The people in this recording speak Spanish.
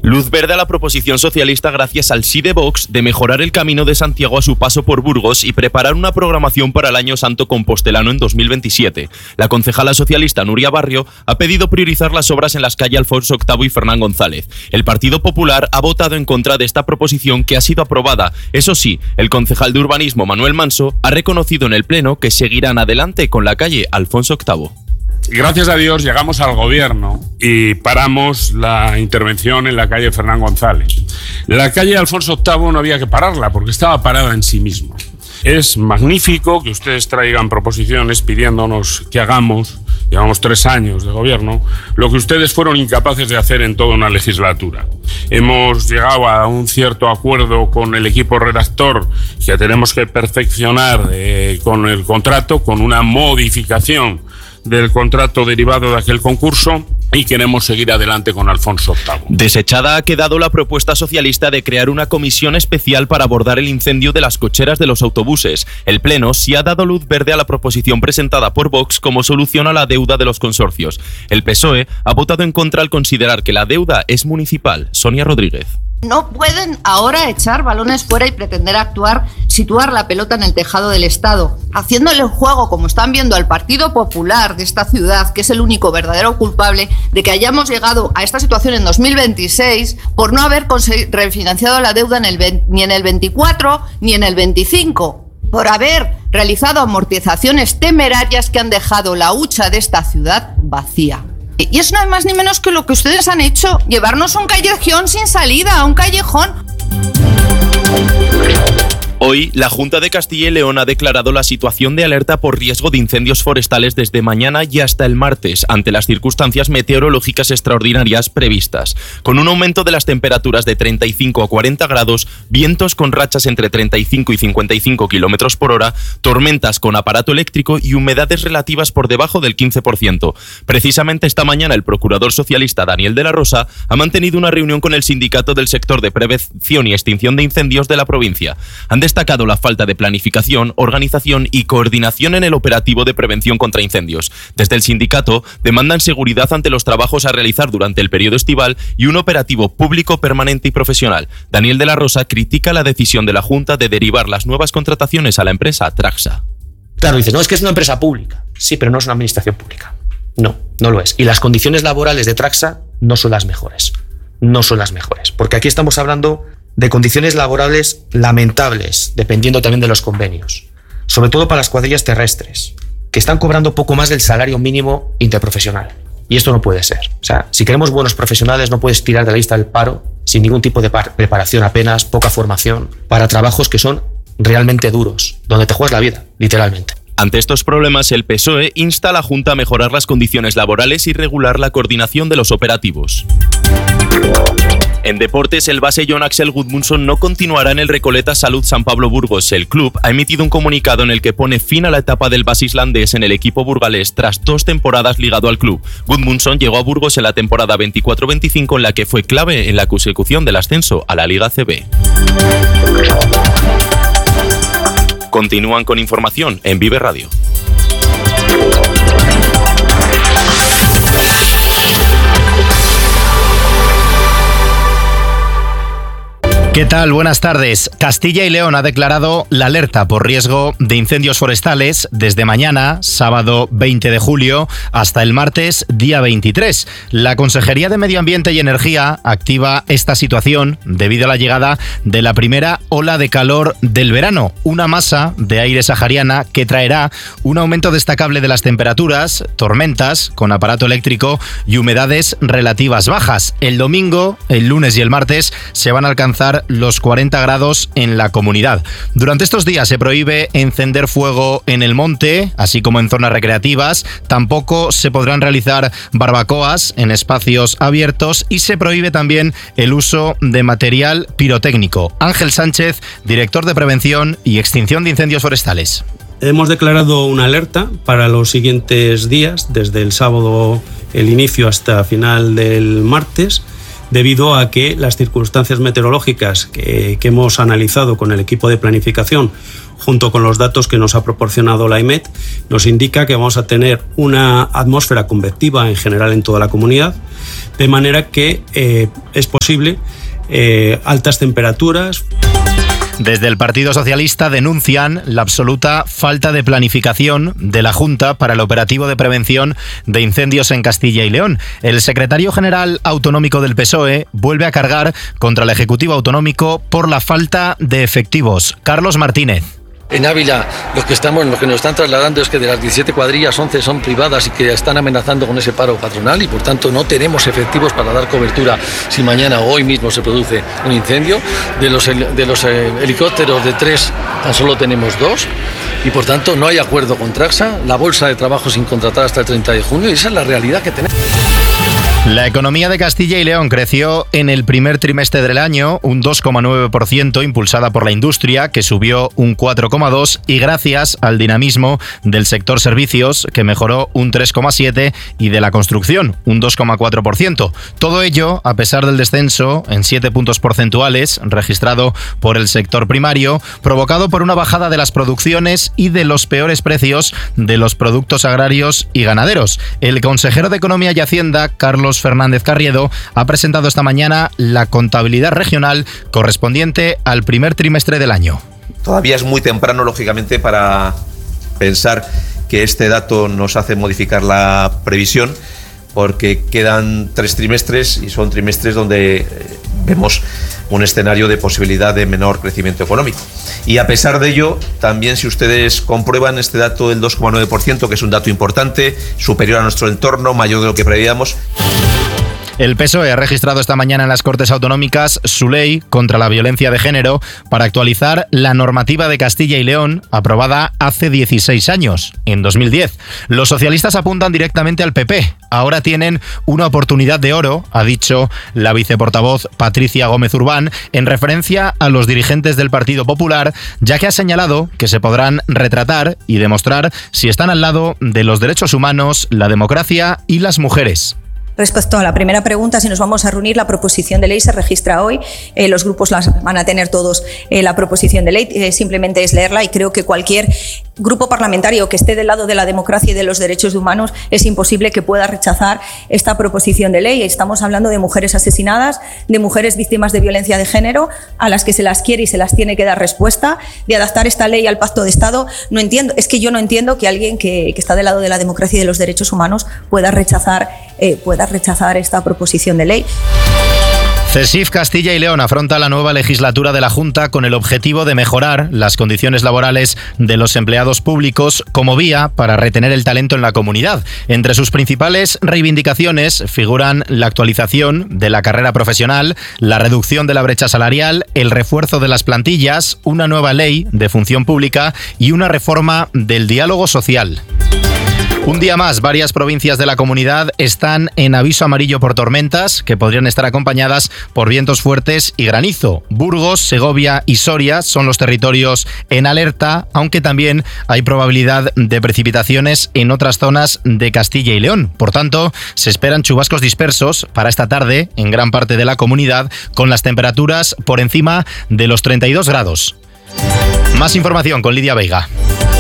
Luz verde a la proposición socialista gracias al sí de Vox de mejorar el camino de Santiago a su paso por Burgos y preparar una programación para el Año Santo Compostelano en 2027. La concejala socialista Nuria Barrio ha pedido priorizar las obras en las calles Alfonso VIII y Fernán González. El Partido Popular ha votado en contra de esta proposición que ha sido aprobada. Eso sí, el concejal de urbanismo Manuel Manso ha reconocido en el Pleno que seguirán adelante con la calle Alfonso VIII. Gracias a Dios llegamos al gobierno y paramos la intervención en la calle Fernán González. La calle Alfonso VIII no había que pararla porque estaba parada en sí misma. Es magnífico que ustedes traigan proposiciones pidiéndonos que hagamos, llevamos 3 años de gobierno, lo que ustedes fueron incapaces de hacer en toda una legislatura. Hemos llegado a un cierto acuerdo con el equipo redactor que tenemos que perfeccionar con el contrato, con una modificación del contrato derivado de aquel concurso, y queremos seguir adelante con Alfonso VIII. Desechada ha quedado la propuesta socialista de crear una comisión especial para abordar el incendio de las cocheras de los autobuses. El Pleno sí ha dado luz verde a la proposición presentada por Vox como solución a la deuda de los consorcios. El PSOE ha votado en contra al considerar que la deuda es municipal. Sonia Rodríguez. No pueden ahora echar balones fuera y pretender situar la pelota en el tejado del Estado, haciéndole el juego, como están viendo, al Partido Popular de esta ciudad, que es el único verdadero culpable de que hayamos llegado a esta situación en 2026 por no haber refinanciado la deuda ni en el 24 ni en el 25, por haber realizado amortizaciones temerarias que han dejado la hucha de esta ciudad vacía. Y es nada más ni menos que lo que ustedes han hecho, llevarnos a un callejón sin salida, a un callejón. Hoy, la Junta de Castilla y León ha declarado la situación de alerta por riesgo de incendios forestales desde mañana y hasta el martes, ante las circunstancias meteorológicas extraordinarias previstas. Con un aumento de las temperaturas de 35 a 40 grados, vientos con rachas entre 35 y 55 kilómetros por hora, tormentas con aparato eléctrico y humedades relativas por debajo del 15%. Precisamente esta mañana, el procurador socialista Daniel de la Rosa ha mantenido una reunión con el sindicato del sector de prevención y extinción de incendios de la provincia. Han destacado la falta de planificación, organización y coordinación en el operativo de prevención contra incendios. Desde el sindicato demandan seguridad ante los trabajos a realizar durante el periodo estival y un operativo público permanente y profesional. Daniel de la Rosa critica la decisión de la Junta de derivar las nuevas contrataciones a la empresa Traxa. Claro, dice, no, es que es una empresa pública. Sí, pero no es una administración pública. No, no lo es. Y las condiciones laborales de Traxa no son las mejores. No son las mejores. Porque aquí estamos hablando de condiciones laborales lamentables, dependiendo también de los convenios, sobre todo para las cuadrillas terrestres, que están cobrando poco más del salario mínimo interprofesional. Y esto no puede ser. O sea, si queremos buenos profesionales, no puedes tirar de la lista del paro sin ningún tipo de preparación, apenas poca formación, para trabajos que son realmente duros, donde te juegas la vida, literalmente. Ante estos problemas, el PSOE insta a la Junta a mejorar las condiciones laborales y regular la coordinación de los operativos. En deportes, el base Jon Axel Gudmundsson no continuará en el Recoleta Salud San Pablo Burgos. El club ha emitido un comunicado en el que pone fin a la etapa del base islandés en el equipo burgalés tras 2 temporadas ligado al club. Gudmundsson llegó a Burgos en la temporada 24-25, en la que fue clave en la consecución del ascenso a la Liga CB. Continúan con información en Vive Radio. ¿Qué tal? Buenas tardes. Castilla y León ha declarado la alerta por riesgo de incendios forestales desde mañana, sábado 20 de julio, hasta el martes, día 23. La Consejería de Medio Ambiente y Energía activa esta situación debido a la llegada de la primera ola de calor del verano, una masa de aire sahariana que traerá un aumento destacable de las temperaturas, tormentas con aparato eléctrico y humedades relativas bajas. El domingo, el lunes y el martes se van a alcanzar los 40 grados en la comunidad. Durante estos días se prohíbe encender fuego en el monte, así como en zonas recreativas. Tampoco se podrán realizar barbacoas en espacios abiertos y se prohíbe también el uso de material pirotécnico. Ángel Sánchez, director de Prevención y Extinción de Incendios Forestales. Hemos declarado una alerta para los siguientes días, desde el sábado el inicio hasta final del martes, debido a que las circunstancias meteorológicas que hemos analizado con el equipo de planificación, junto con los datos que nos ha proporcionado la EMET, nos indica que vamos a tener una atmósfera convectiva en general en toda la comunidad, de manera que es posible altas temperaturas. Desde el Partido Socialista denuncian la absoluta falta de planificación de la Junta para el operativo de prevención de incendios en Castilla y León. El secretario general autonómico del PSOE vuelve a cargar contra el Ejecutivo Autonómico por la falta de efectivos. Carlos Martínez. En Ávila lo que nos están trasladando es que de las 17 cuadrillas, 11 son privadas y que están amenazando con ese paro patronal y por tanto no tenemos efectivos para dar cobertura si mañana o hoy mismo se produce un incendio. De los helicópteros de 3 tan solo tenemos 2 y por tanto no hay acuerdo con Traxa, la bolsa de trabajo sin contratar hasta el 30 de junio y esa es la realidad que tenemos. La economía de Castilla y León creció en el primer trimestre del año un 2,9%, impulsada por la industria, que subió un 4,2%, y gracias al dinamismo del sector servicios, que mejoró un 3,7%, y de la construcción, un 2,4%. Todo ello a pesar del descenso en 7 puntos porcentuales registrado por el sector primario, provocado por una bajada de las producciones y de los peores precios de los productos agrarios y ganaderos. El consejero de Economía y Hacienda, Carlos Fernández Carriedo, ha presentado esta mañana la contabilidad regional correspondiente al primer trimestre del año. Todavía es muy temprano, lógicamente, para pensar que este dato nos hace modificar la previsión, porque quedan 3 trimestres y son trimestres donde vemos un escenario de posibilidad de menor crecimiento económico. Y a pesar de ello, también si ustedes comprueban este dato del 2,9%, que es un dato importante, superior a nuestro entorno, mayor de lo que preveíamos. El PSOE ha registrado esta mañana en las Cortes Autonómicas su ley contra la violencia de género para actualizar la normativa de Castilla y León, aprobada hace 16 años, en 2010. Los socialistas apuntan directamente al PP. Ahora tienen una oportunidad de oro, ha dicho la viceportavoz Patricia Gómez Urbán, en referencia a los dirigentes del Partido Popular, ya que ha señalado que se podrán retratar y demostrar si están al lado de los derechos humanos, la democracia y las mujeres. Respecto a la primera pregunta, si nos vamos a reunir, la proposición de ley se registra hoy. Los grupos van a tener todos la proposición de ley. Simplemente es leerla y creo que cualquier grupo parlamentario que esté del lado de la democracia y de los derechos humanos es imposible que pueda rechazar esta proposición de ley. Estamos hablando de mujeres asesinadas, de mujeres víctimas de violencia de género, a las que se las quiere y se las tiene que dar respuesta, de adaptar esta ley al Pacto de Estado. No entiendo, es que yo no entiendo que alguien que está del lado de la democracia y de los derechos humanos pueda rechazar esta proposición de ley. CESIF Castilla y León afronta la nueva legislatura de la Junta con el objetivo de mejorar las condiciones laborales de los empleados públicos como vía para retener el talento en la comunidad. Entre sus principales reivindicaciones figuran la actualización de la carrera profesional, la reducción de la brecha salarial, el refuerzo de las plantillas, una nueva ley de función pública y una reforma del diálogo social. Un día más, varias provincias de la comunidad están en aviso amarillo por tormentas, que podrían estar acompañadas por vientos fuertes y granizo. Burgos, Segovia y Soria son los territorios en alerta, aunque también hay probabilidad de precipitaciones en otras zonas de Castilla y León. Por tanto, se esperan chubascos dispersos para esta tarde en gran parte de la comunidad, con las temperaturas por encima de los 32 grados. Más información con Lidia Veiga.